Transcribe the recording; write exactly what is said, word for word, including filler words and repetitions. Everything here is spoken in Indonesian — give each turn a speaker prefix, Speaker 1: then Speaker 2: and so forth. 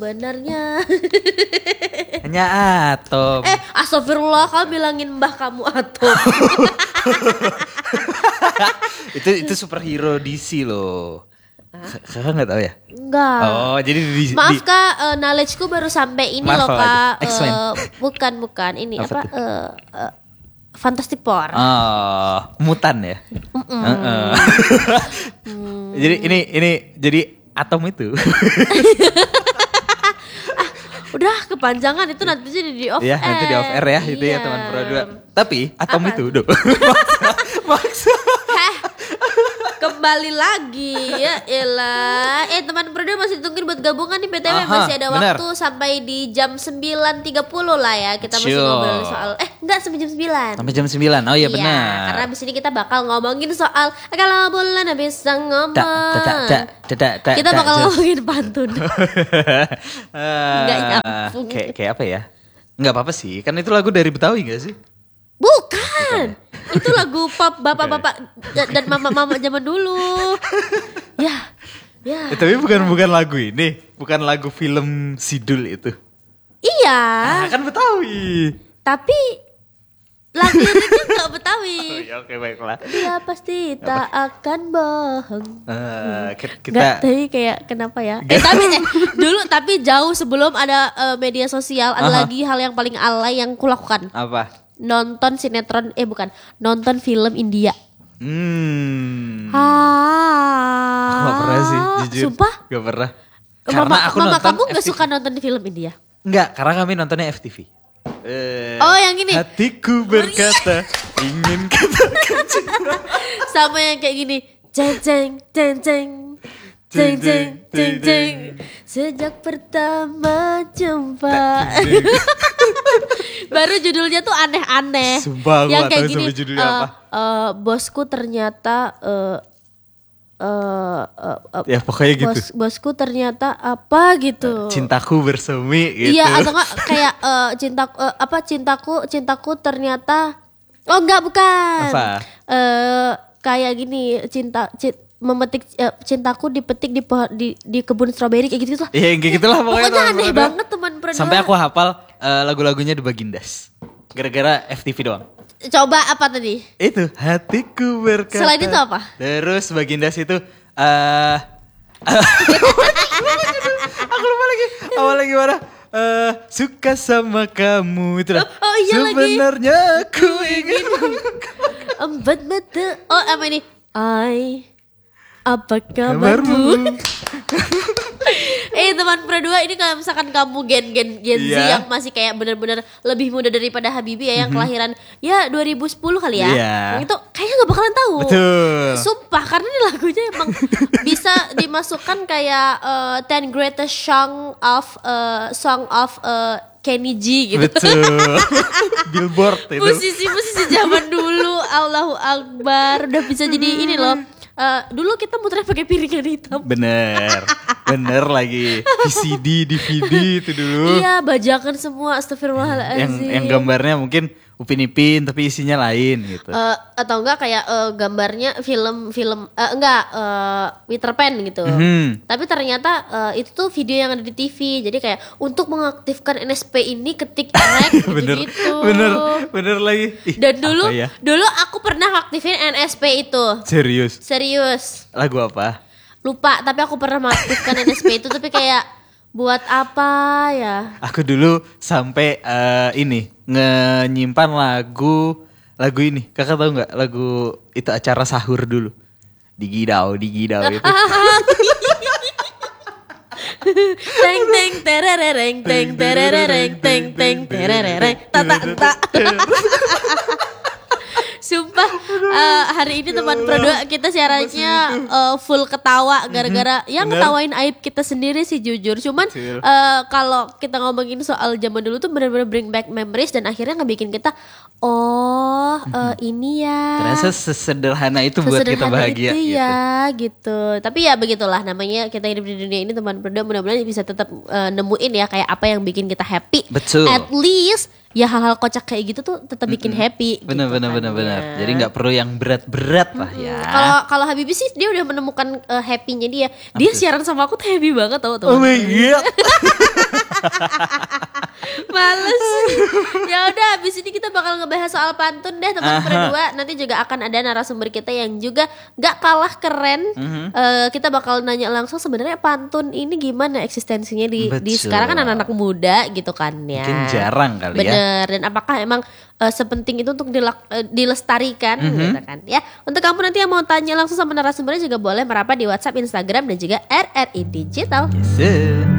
Speaker 1: Benarnya.
Speaker 2: Hanya Atom.
Speaker 1: Eh, astagfirullah, kamu bilangin mbah kamu Atom.
Speaker 2: itu itu superhero D C loh. Kakak nggak tahu ya?
Speaker 1: Enggak.
Speaker 2: Oh, jadi di,
Speaker 1: Maaf
Speaker 2: di,
Speaker 1: Kak, uh, knowledge-ku baru sampai ini
Speaker 2: Marvel
Speaker 1: loh Kak.
Speaker 2: aja. X-Men.
Speaker 1: Uh, bukan, bukan. Ini
Speaker 2: Apa
Speaker 1: apa?
Speaker 2: tuh?
Speaker 1: Uh, uh, Fantastic Four.
Speaker 2: Oh, mutan ya. Uh-uh. Jadi ini ini jadi Atom itu.
Speaker 1: Udah kepanjangan itu nanti jadi di off
Speaker 2: Iya,
Speaker 1: air.
Speaker 2: nanti di off air ya itu
Speaker 1: Iya.
Speaker 2: ya teman Pro dua. Tapi Atom
Speaker 1: Apa?
Speaker 2: itu udah. maksa, maksa.
Speaker 1: Heh, kembali lagi ya elah. Eh teman Pro dua masih ditungguin buat gabungan nih B T W.
Speaker 2: Aha,
Speaker 1: masih ada
Speaker 2: bener.
Speaker 1: waktu sampai di jam sembilan tiga puluh lah ya. Kita masih
Speaker 2: Sure.
Speaker 1: ngobrol soal eh enggak sampai jam sembilan.
Speaker 2: Sampai jam sembilan. Oh iya benar.
Speaker 1: Karena abis ini kita bakal ngomongin soal kalau bulan bisa ngomong.
Speaker 2: Tak, tak, tak, tak, tak, tak,
Speaker 1: Kita
Speaker 2: tak,
Speaker 1: bakal
Speaker 2: tak.
Speaker 1: ngomongin pantun. Nggak
Speaker 2: Ah,
Speaker 1: nyambung.
Speaker 2: Kayak kayak apa ya? Nggak apa-apa sih. Kan itu lagu dari Betawi gak sih?
Speaker 1: Bukan. Itu lagu pop bapak-bapak dan mama-mama zaman dulu. Ya. Ya.
Speaker 2: Eh, tapi bukan bukan lagu ini, bukan lagu film Sidul itu.
Speaker 1: Iya.
Speaker 2: Ah, kan Betawi.
Speaker 1: Tapi lagu liriknya nggak Betawi.
Speaker 2: Oh, ya, oke baiklah.
Speaker 1: Dia pasti tak akan bohong.
Speaker 2: Eh, ki- kita
Speaker 1: Nggak, tapi kayak kenapa ya? Eh tapi eh, dulu tapi jauh sebelum ada eh, media sosial ada
Speaker 2: Aha.
Speaker 1: lagi hal yang paling alay yang kulakukan.
Speaker 2: apa?
Speaker 1: Nonton sinetron eh bukan, nonton film India.
Speaker 2: Hmm.
Speaker 1: Ah.
Speaker 2: Aku gak pernah sih, jujur.
Speaker 1: Sumpah?
Speaker 2: Gak pernah. Karena
Speaker 1: Mama,
Speaker 2: aku
Speaker 1: mama
Speaker 2: nonton
Speaker 1: kamu gak
Speaker 2: F T V.
Speaker 1: suka nonton film India?
Speaker 2: Enggak, karena kami nontonnya F T V. Eh,
Speaker 1: Oh, yang ini.
Speaker 2: Hatiku berkata ingin katakan cinta.
Speaker 1: Sama yang kayak gini. Ceng ceng ceng ceng. Ceng ceng ceng ceng. Sejak pertama jumpa. Baru judulnya tuh aneh-aneh.
Speaker 2: Sumpah, aku
Speaker 1: yang
Speaker 2: gak
Speaker 1: kayak
Speaker 2: tahu
Speaker 1: gini.
Speaker 2: sampai judulnya
Speaker 1: eh,
Speaker 2: apa.
Speaker 1: eh, bosku ternyata eh eh, eh, eh,
Speaker 2: Ya, pokoknya gitu.
Speaker 1: bos, bosku ternyata apa gitu.
Speaker 2: Cintaku bersemi gitu.
Speaker 1: Iya atau enggak kayak eh, cinta eh, apa cintaku cintaku ternyata oh enggak bukan.
Speaker 2: Apa?
Speaker 1: Eh kayak gini cinta cint, memetik eh, cintaku dipetik di pohon di di kebun stroberi kayak gitu lah.
Speaker 2: Iya, kayak gitulah pokoknya.
Speaker 1: Pokoknya
Speaker 2: teman
Speaker 1: aneh
Speaker 2: Pro dua.
Speaker 1: banget teman Pro dua.
Speaker 2: Sampai aku hafal eh, lagu-lagunya The Bagindas. Gara-gara F T V doang.
Speaker 1: Coba apa tadi?
Speaker 2: Itu hatiku berkata.
Speaker 1: Selain itu apa?
Speaker 2: Terus Bagindas itu eh aku lupa lagi. Awal lagi mana? Eh, suka sama kamu itu lah.
Speaker 1: Oh, oh iya lagi.
Speaker 2: Sebenarnya aku ingin
Speaker 1: Empat mata. Oh apa ini? I apa kabarmu?
Speaker 2: kabarmu.
Speaker 1: Eh teman Pro dua ini kalau misalkan kamu gen-gen Gen Z
Speaker 2: Iya.
Speaker 1: yang masih kayak benar-benar lebih muda daripada Habibie ya yang kelahiran ya dua ribu sepuluh kali ya.
Speaker 2: Iya.
Speaker 1: Yang itu kayaknya gak bakalan tahu.
Speaker 2: Betul.
Speaker 1: Sumpah karena ini lagunya emang bisa dimasukkan kayak uh, ten greatest song of uh, song of uh, Kenny G gitu.
Speaker 2: Betul. Billboard itu.
Speaker 1: Musisi-musisi zaman dulu Allahu Akbar udah bisa jadi ini loh. Uh, dulu kita muternya pakai piringan hitam.
Speaker 2: Bener. Bener lagi. V C D, D V D itu dulu.
Speaker 1: Iya, bajakan semua
Speaker 2: Yang
Speaker 1: astagfirullahaladzim.
Speaker 2: yang gambarnya mungkin Upin Ipin tapi isinya lain gitu.
Speaker 1: Eh, atau enggak kayak eh, gambarnya film-film eh, enggak eh, Peter Pan gitu.
Speaker 2: Mhm.
Speaker 1: Tapi ternyata eh, itu tuh video yang ada di T V. Jadi kayak untuk mengaktifkan N S P ini ketik rek
Speaker 2: bener,
Speaker 1: gitu-gitu.
Speaker 2: bener, bener lagi. Ih,
Speaker 1: Dan dulu
Speaker 2: apa ya?
Speaker 1: dulu aku pernah aktifin N S P itu.
Speaker 2: Serius.
Speaker 1: Serius.
Speaker 2: Lagu apa?
Speaker 1: Lupa, tapi aku pernah mengaktifkan N S P itu tapi kayak buat apa ya?
Speaker 2: Aku dulu sampai eh, ini nyimpan lagu lagu ini. Kakak tahu nggak lagu itu acara sahur dulu? Digidau, digidau itu.
Speaker 1: Teng teng terereng teng terereng teng teng terereng tata ta. Sumpah eh, hari ini teman Pro dua kita siarannya eh, full ketawa gara-gara yang
Speaker 2: bener.
Speaker 1: ngetawain aib kita sendiri sih jujur. Cuman
Speaker 2: Betul.
Speaker 1: eh, kalau kita ngomongin soal zaman dulu tuh benar-benar bring back memories dan akhirnya ngebikin kita oh eh, ini ya.
Speaker 2: Terasa sesederhana itu buat kita
Speaker 1: Sesederhana
Speaker 2: bahagia
Speaker 1: itu
Speaker 2: gitu.
Speaker 1: ya gitu. Tapi ya begitulah namanya kita hidup di dunia ini teman Pro dua mudah-mudahan bisa tetap eh, nemuin ya kayak apa yang bikin kita happy.
Speaker 2: Betul.
Speaker 1: At least ya hal-hal kocak kayak gitu tuh tetap bikin happy.
Speaker 2: Bener
Speaker 1: gitu
Speaker 2: bener
Speaker 1: kan
Speaker 2: bener
Speaker 1: ya.
Speaker 2: bener. Jadi nggak perlu perlu yang berat-berat lah ya.
Speaker 1: Kalau kalau Habibie sih dia udah menemukan uh, happy-nya dia. Dia
Speaker 2: Apa
Speaker 1: siaran sama aku tuh happy banget tau
Speaker 2: Oh
Speaker 1: teman.
Speaker 2: my god.
Speaker 1: Males. Ya udah habis ini kita bakal ngebahas soal pantun deh teman berdua. Nanti juga akan ada narasumber kita yang juga gak kalah keren.
Speaker 2: Mhm.
Speaker 1: Uh, kita bakal nanya langsung sebenarnya pantun ini gimana eksistensinya di di
Speaker 2: Betul.
Speaker 1: sekarang kan anak-anak muda gitu kan ya.
Speaker 2: Mungkin jarang kali ya.
Speaker 1: Bener. Dan apakah emang uh, sepenting itu untuk dilak- uh, dilestarikan gitu kan ya. Untuk kamu nanti yang mau tanya langsung sama narasumbernya juga boleh merapat di WhatsApp, Instagram dan juga R R I Digital.
Speaker 2: Yes.